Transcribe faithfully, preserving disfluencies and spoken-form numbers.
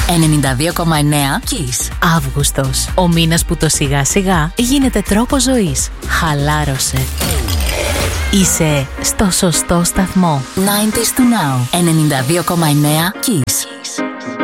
ενενήντα δύο κόμμα εννέα Kiss. Αύγουστος. Ο μήνας που το σιγά σιγά γίνεται τρόπο ζωής. Χαλάρωσε. Είσαι στο σωστό σταθμό. ενενήντα to now. ενενήντα δύο κόμμα εννέα Kiss.